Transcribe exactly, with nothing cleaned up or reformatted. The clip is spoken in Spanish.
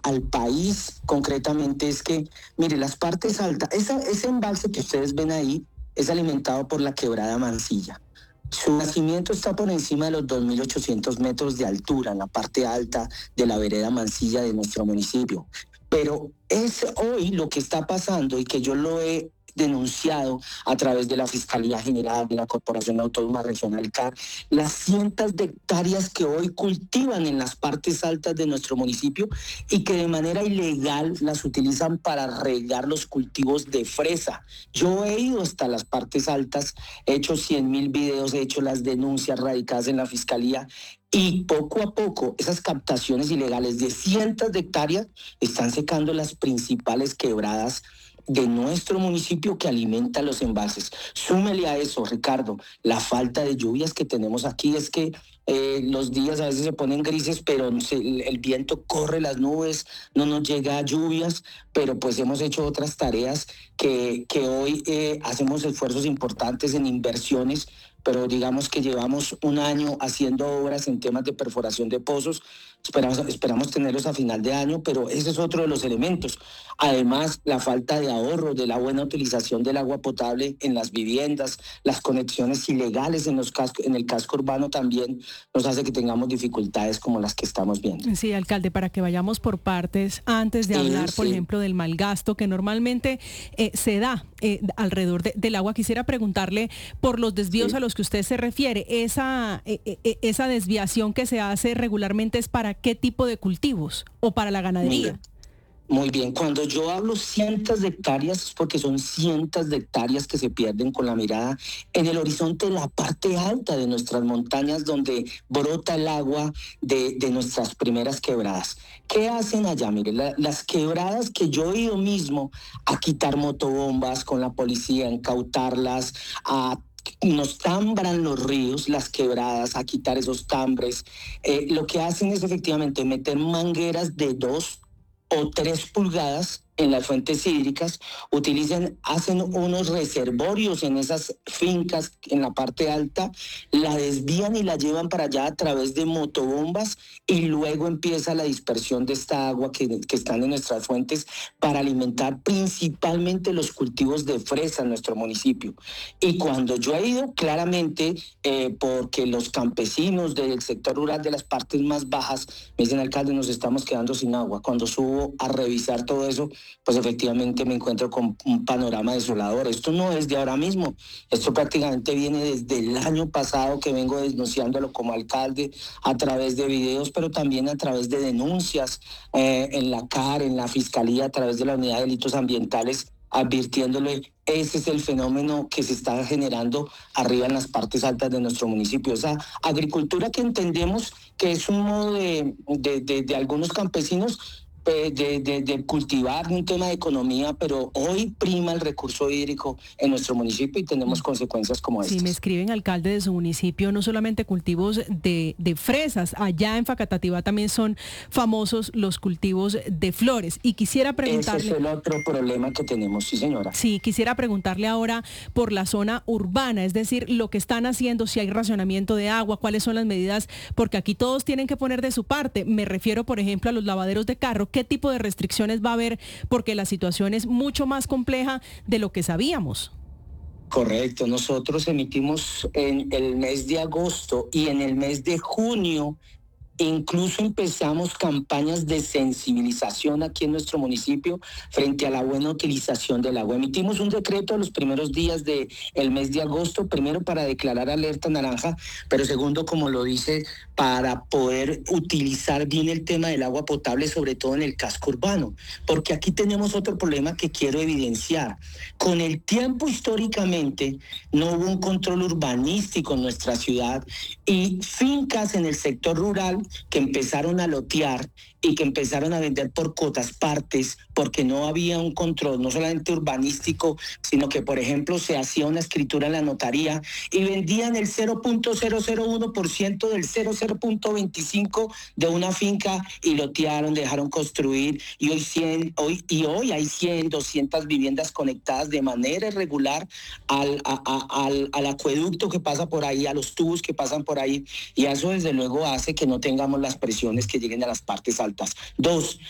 al país concretamente es que, mire, las partes altas, esa, ese embalse que ustedes ven ahí es alimentado por la quebrada Mansilla. Su nacimiento está por encima de los dos mil ochocientos metros de altura, en la parte alta de la vereda Mansilla de nuestro municipio. Pero es hoy lo que está pasando y que yo lo he denunciado a través de la Fiscalía General de la Corporación Autónoma Regional C A R, las cientos de hectáreas que hoy cultivan en las partes altas de nuestro municipio y que de manera ilegal las utilizan para regar los cultivos de fresa. Yo he ido hasta las partes altas, he hecho cien mil videos, he hecho las denuncias radicadas en la Fiscalía y poco a poco esas captaciones ilegales de cientos de hectáreas están secando las principales quebradas de nuestro municipio que alimenta los embalses. Súmele a eso, Ricardo, la falta de lluvias que tenemos aquí. Es que eh, los días a veces se ponen grises, pero se, el, el viento corre las nubes, no nos llega a lluvias, pero pues hemos hecho otras tareas que, que hoy eh, hacemos esfuerzos importantes en inversiones, pero digamos que llevamos un año haciendo obras en temas de perforación de pozos. Esperamos, esperamos tenerlos a final de año, pero ese es otro de los elementos. Además, la falta de ahorro, de la buena utilización del agua potable en las viviendas, las conexiones ilegales en, los casco, en el casco urbano también nos hace que tengamos dificultades como las que estamos viendo. Sí, alcalde, para que vayamos por partes, antes de Sí, hablar, por sí. ejemplo, del mal gasto que normalmente eh, se da eh, alrededor de, del agua, quisiera preguntarle por los desvíos Sí. a los que usted se refiere. Esa, eh, eh, esa desviación que se hace regularmente, ¿es para qué tipo de cultivos o para la ganadería? Mira, muy bien, cuando yo hablo cientos de hectáreas es porque son cientos de hectáreas que se pierden con la mirada en el horizonte de la parte alta de nuestras montañas donde brota el agua de, de nuestras primeras quebradas. ¿Qué hacen allá? Mire, la, las quebradas que yo he ido mismo a quitar motobombas con la policía, a incautarlas, a nos tambran los ríos, las quebradas, a quitar esos tambres. Eh, lo que hacen es efectivamente meter mangueras de dos o tres pulgadas en las fuentes hídricas, utilizan, hacen unos reservorios en esas fincas en la parte alta, la desvían y la llevan para allá a través de motobombas y luego empieza la dispersión de esta agua que, que están en nuestras fuentes para alimentar principalmente los cultivos de fresa en nuestro municipio. Y cuando yo he ido, claramente, eh, porque los campesinos del sector rural de las partes más bajas me dicen, alcalde, nos estamos quedando sin agua. Cuando subo a revisar todo eso, pues efectivamente me encuentro con un panorama desolador. Esto no es de ahora mismo, esto prácticamente viene desde el año pasado que vengo denunciándolo como alcalde a través de videos, pero también a través de denuncias eh, en la C A R, en la Fiscalía, a través de la Unidad de Delitos Ambientales, advirtiéndole, ese es el fenómeno que se está generando arriba en las partes altas de nuestro municipio. Esa agricultura que entendemos que es un modo de, de, de, de algunos campesinos de, de, de cultivar un tema de economía, pero hoy prima el recurso hídrico en nuestro municipio y tenemos consecuencias como Sí, estas. me escriben, alcalde de su municipio, no solamente cultivos de, de fresas, allá en Facatativá también son famosos los cultivos de flores. Y quisiera preguntarle... Ese es el otro problema que tenemos, sí señora. Sí, quisiera preguntarle ahora por la zona urbana, es decir, lo que están haciendo, si hay racionamiento de agua, cuáles son las medidas, porque aquí todos tienen que poner de su parte. Me refiero, por ejemplo, a los lavaderos de carro. ¿Qué tipo de restricciones va a haber? Porque la situación es mucho más compleja de lo que sabíamos. Correcto, nosotros emitimos en el mes de agosto y en el mes de junio incluso empezamos campañas de sensibilización aquí en nuestro municipio frente a la buena utilización del agua. Emitimos un decreto a los primeros días del mes de agosto, primero para declarar alerta naranja, pero segundo, como lo dice, para poder utilizar bien el tema del agua potable, sobre todo en el casco urbano, porque aquí tenemos otro problema que quiero evidenciar. Con el tiempo, históricamente, no hubo un control urbanístico en nuestra ciudad y fincas en el sector rural que empezaron a lotear y que empezaron a vender por cotas partes porque no había un control, no solamente urbanístico, sino que, por ejemplo, se hacía una escritura en la notaría y vendían el cero punto cero cero uno por ciento del cero punto veinticinco de una finca y lotearon, dejaron construir y hoy, cien, hoy, y hoy hay cien, doscientas viviendas conectadas de manera irregular al, a, a, al, al acueducto que pasa por ahí, a los tubos que pasan por ahí, y eso desde luego hace que no tengamos las presiones que lleguen a las partes altas. Dos,